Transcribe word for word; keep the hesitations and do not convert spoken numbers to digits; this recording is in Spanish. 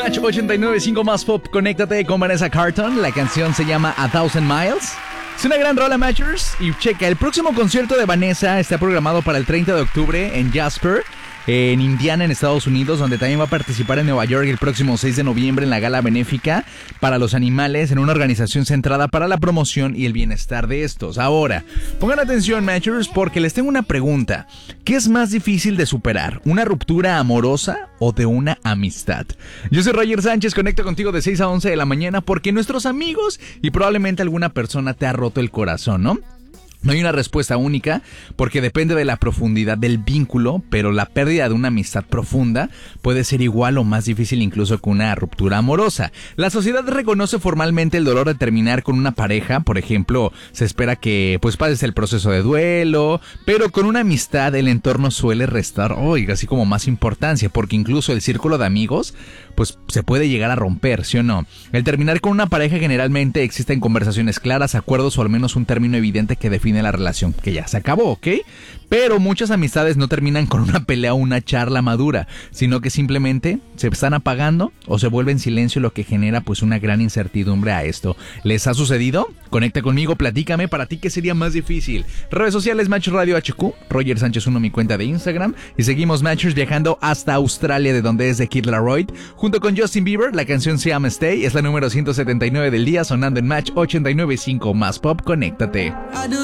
Match ochenta y nueve punto cinco más pop. Conéctate con Vanessa Carlton. La canción se llama A Thousand Miles. Es una gran rola, Matchers. Y checa, el próximo concierto de Vanessa está programado para el treinta de octubre en Jasper, en Indiana, en Estados Unidos, donde también va a participar en Nueva York el próximo seis de noviembre en la gala benéfica para los animales, en una organización centrada para la promoción y el bienestar de estos. Ahora, pongan atención, Matchers, porque les tengo una pregunta. ¿Qué es más difícil de superar? ¿Una ruptura amorosa o de una amistad? Yo soy Roger Sánchez, conecto contigo de seis a once de la mañana porque nuestros amigos y probablemente alguna persona te ha roto el corazón, ¿no? No hay una respuesta única porque depende de la profundidad del vínculo, pero la pérdida de una amistad profunda puede ser igual o más difícil incluso que una ruptura amorosa. La sociedad reconoce formalmente el dolor de terminar con una pareja, por ejemplo, se espera que pues pases el proceso de duelo, pero con una amistad el entorno suele restar, oiga, así como más importancia, porque incluso el círculo de amigos pues se puede llegar a romper, ¿sí o no? El terminar con una pareja generalmente existen conversaciones claras, acuerdos o al menos un término evidente que define la relación, que ya se acabó, ¿ok? Pero muchas amistades no terminan con una pelea o una charla madura, sino que simplemente se están apagando o se vuelve en silencio, lo que genera pues una gran incertidumbre a esto. ¿Les ha sucedido? Conecta conmigo, platícame, para ti qué sería más difícil. Redes sociales, Match Radio H Q, Roger Sánchez uno, mi cuenta de Instagram, y seguimos Matchers viajando hasta Australia, de donde es de Kid Laroi, junto con Justin Bieber. La canción se llama Stay, es la número ciento setenta y nueve del día, sonando en Match ochenta y nueve punto cinco más pop. Conéctate.